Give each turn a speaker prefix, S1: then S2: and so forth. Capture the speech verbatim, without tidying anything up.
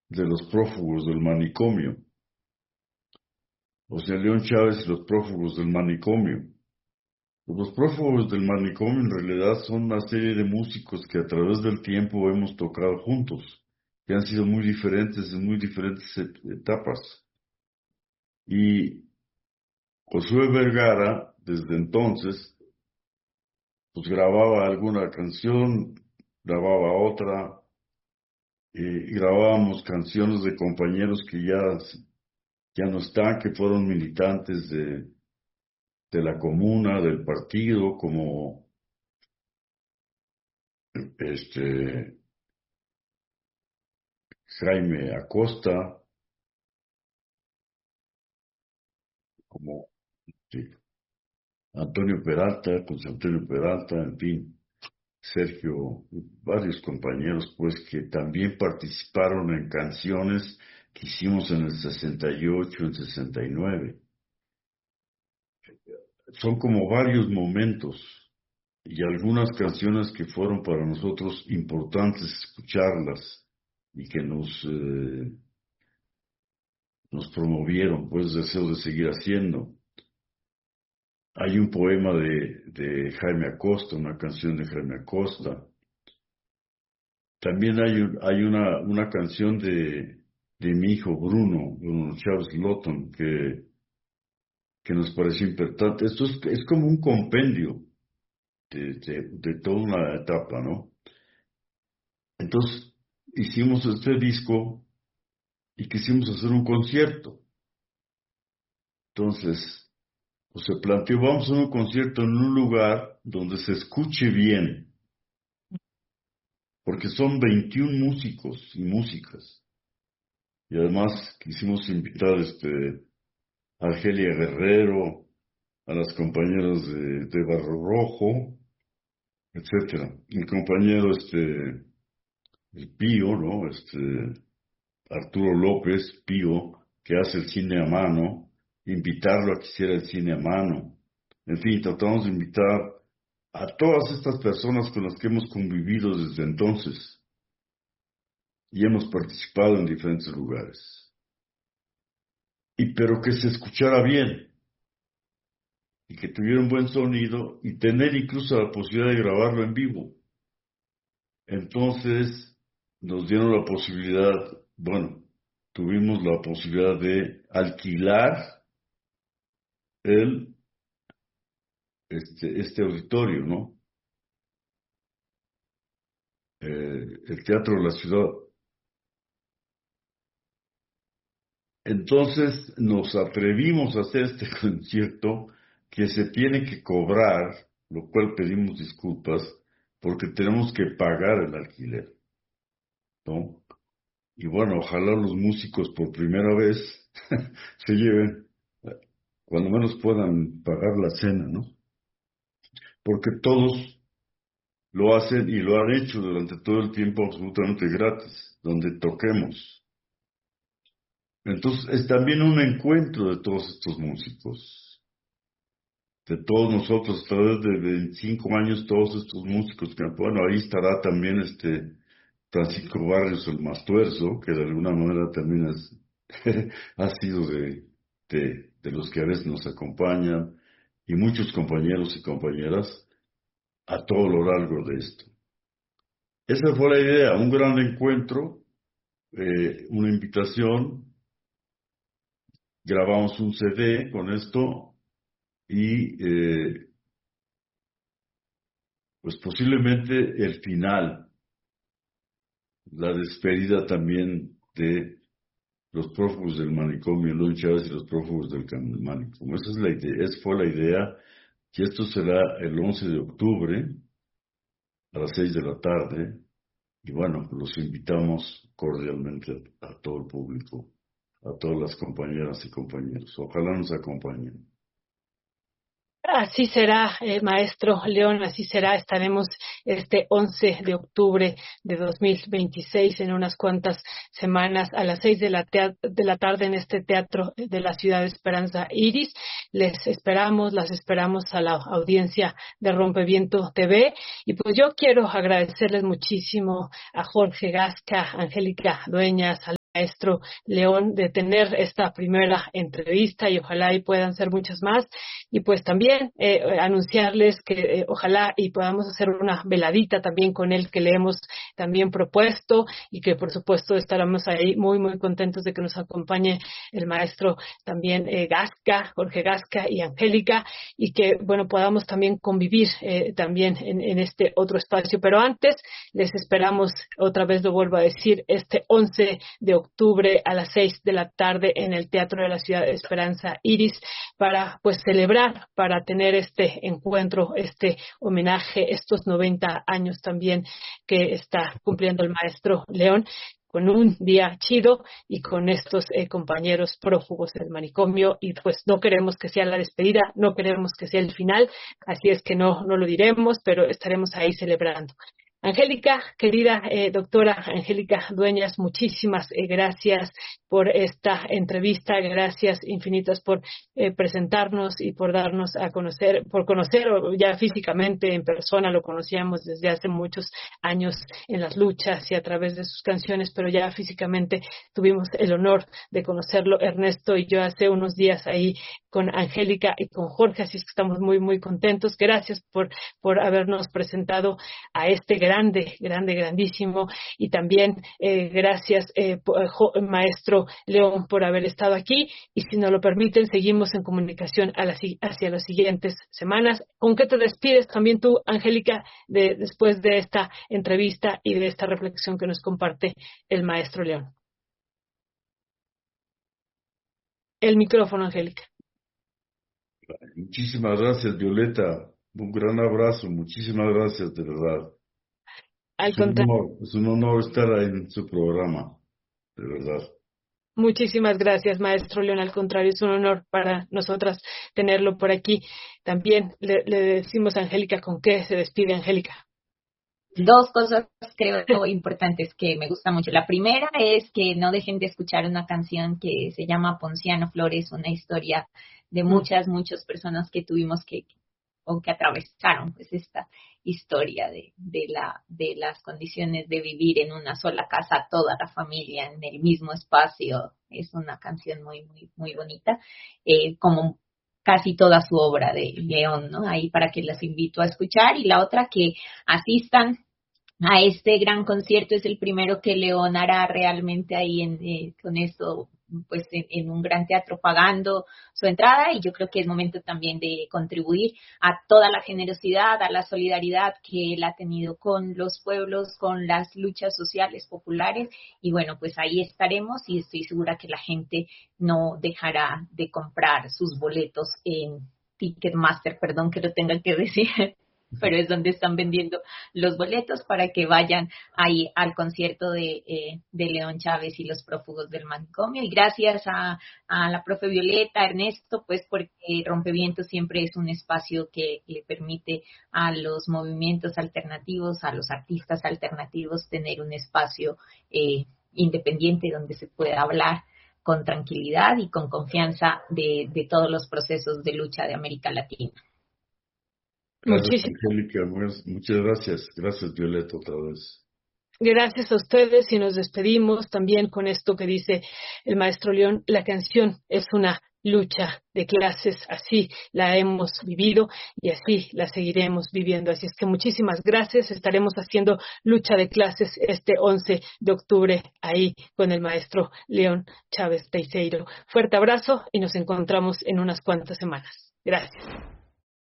S1: de los prófugos del manicomio. O sea, León Chávez y los prófugos del manicomio. Los prófugos del manicomio en realidad son una serie de músicos que a través del tiempo hemos tocado juntos, que han sido muy diferentes en muy diferentes etapas. Y Josué Vergara, desde entonces, pues grababa alguna canción, grababa otra, y grabábamos canciones de compañeros que ya, ya no están, que fueron militantes de, de la comuna, del partido, como este Jaime Acosta, como sí, Antonio Peralta, José Antonio Peralta, en fin, Sergio, varios compañeros, pues, que también participaron en canciones que hicimos en el sesenta y ocho, en sesenta y nueve. Son como varios momentos y algunas canciones que fueron para nosotros importantes escucharlas y que nos, eh, nos promovieron, pues, deseo de seguir haciendo. Hay un poema de, de Jaime Acosta, una canción de Jaime Acosta. También hay, hay una, una canción de, de mi hijo Bruno, Bruno Chávez Lotton, que, que nos pareció importante. Esto es, es como un compendio de, de, de toda una etapa, ¿no? Entonces, hicimos este disco y quisimos hacer un concierto. Entonces, pues se planteó, vamos a hacer un concierto en un lugar donde se escuche bien, porque son veintiún músicos y músicas. Y además quisimos invitar este, a Argelia Guerrero, a las compañeras de, de Barro Rojo, etcétera. Mi compañero, este, el Pío, ¿no? Este, Arturo López, Pío, que hace el cine a mano, invitarlo a que hiciera el cine a mano. En fin, tratamos de invitar a todas estas personas con las que hemos convivido desde entonces y hemos participado en diferentes lugares. Y pero que se escuchara bien y que tuviera un buen sonido y tener incluso la posibilidad de grabarlo en vivo. Entonces nos dieron la posibilidad, bueno, tuvimos la posibilidad de alquilar el, este, este auditorio, ¿no? Eh, el Teatro de la Ciudad. Entonces nos atrevimos a hacer este concierto que se tiene que cobrar, lo cual pedimos disculpas, porque tenemos que pagar el alquiler, ¿no? Y bueno, ojalá los músicos por primera vez se lleven, cuando menos puedan pagar la cena, ¿no? Porque todos lo hacen y lo han hecho durante todo el tiempo absolutamente gratis, donde toquemos. Entonces es también un encuentro de todos estos músicos, de todos nosotros, a través de veinticinco años, todos estos músicos, que bueno, ahí estará también este Francisco Barrios el Mastuerzo, que de alguna manera también es, ha sido de, de, de los que a veces nos acompañan, y muchos compañeros y compañeras a todo lo largo de esto. Esa fue la idea, un gran encuentro, eh, una invitación, grabamos un C D con esto y eh, pues posiblemente el final, la despedida también de los prófugos del manicomio, León Chávez y los prófugos del manicomio. Esa es la idea, esa fue la idea, que esto será el once de octubre a las seis de la tarde, y bueno, los invitamos cordialmente a todo el público, a todas las compañeras y compañeros. Ojalá nos acompañen.
S2: Así será, eh, maestro León, así será. Estaremos este once de octubre de dos mil veintiséis, en unas cuantas semanas, a las seis de la, de la tarde en este teatro de la ciudad de Esperanza Iris. Les esperamos, las esperamos a la audiencia de Rompeviento T V. Y pues yo quiero agradecerles muchísimo a Jorge Gasca, Angélica Dueñas, maestro León, de tener esta primera entrevista, y ojalá y puedan ser muchas más. Y pues también eh, anunciarles que eh, ojalá y podamos hacer una veladita también con él, que le hemos también propuesto, y que por supuesto estaremos ahí muy, muy contentos de que nos acompañe el maestro también eh, Gasca, Jorge Gasca y Angélica, y que, bueno, podamos también convivir eh, también en, en este otro espacio. Pero antes, les esperamos, otra vez lo vuelvo a decir, este once de octubre a las seis de la tarde en el Teatro de la Ciudad de Esperanza Iris, para pues celebrar, para tener este encuentro, este homenaje, estos noventa años también que está cumpliendo el maestro León, con un día chido y con estos eh, compañeros prófugos del manicomio. Y pues no queremos que sea la despedida, no queremos que sea el final, así es que no, no lo diremos, pero estaremos ahí celebrando. Angélica, querida eh, doctora Angélica Dueñas, muchísimas eh, gracias por esta entrevista, gracias infinitas por eh, presentarnos y por darnos a conocer, por conocer ya físicamente en persona. Lo conocíamos desde hace muchos años en las luchas y a través de sus canciones, pero ya físicamente tuvimos el honor de conocerlo, Ernesto y yo, hace unos días ahí con Angélica y con Jorge, así es que estamos muy, muy contentos. Gracias por, por habernos presentado a este grande, grande, grandísimo, y también eh, gracias, eh, maestro León, por haber estado aquí, y si nos lo permiten, seguimos en comunicación a las, hacia las siguientes semanas. ¿Con qué te despides también tú, Angélica, de, después de esta entrevista y de esta reflexión que nos comparte el maestro León? El micrófono, Angélica.
S1: Muchísimas gracias, Violeta. Un gran abrazo. Muchísimas gracias, de verdad.
S2: Al
S1: Es un
S2: contrario.
S1: honor, es un honor estar ahí en su programa, de verdad.
S2: Muchísimas gracias, maestro León. Al contrario, es un honor para nosotras tenerlo por aquí. También le, le decimos a Angélica con qué se despide, Angélica.
S3: Dos cosas creo importantes que me gustan mucho. La primera es que no dejen de escuchar una canción que se llama Ponciano Flores, una historia de muchas, muchas personas que tuvimos que, o que atravesaron pues esta historia de, de, la, de las condiciones de vivir en una sola casa, toda la familia en el mismo espacio. Es una canción muy, muy, muy bonita, eh, como casi toda su obra de León, ¿no? Ahí para que las invito a escuchar. Y la otra, que asistan a este gran concierto. Es el primero que León hará realmente ahí en, eh, con esto, pues en, en un gran teatro, pagando su entrada, y yo creo que es momento también de contribuir a toda la generosidad, a la solidaridad que él ha tenido con los pueblos, con las luchas sociales populares, y bueno, pues ahí estaremos, y estoy segura que la gente no dejará de comprar sus boletos en Ticketmaster, perdón que lo tenga que decir, pero es donde están vendiendo los boletos para que vayan ahí al concierto de, eh, de León Chávez y los prófugos del manicomio. Y gracias a, a la profe Violeta, Ernesto, pues porque Rompevientos siempre es un espacio que le permite a los movimientos alternativos, a los artistas alternativos, tener un espacio eh, independiente donde se pueda hablar con tranquilidad y con confianza de, de todos los procesos de lucha de América Latina.
S1: Gracias, Angélica. Muchas gracias. Gracias, Violeta, otra vez.
S2: Gracias a ustedes, y nos despedimos también con esto que dice el maestro León: la canción es una lucha de clases, así la hemos vivido y así la seguiremos viviendo. Así es que muchísimas gracias. Estaremos haciendo lucha de clases este once de octubre ahí con el maestro León Chávez Teiseiro. Fuerte abrazo y nos encontramos en unas cuantas semanas. Gracias.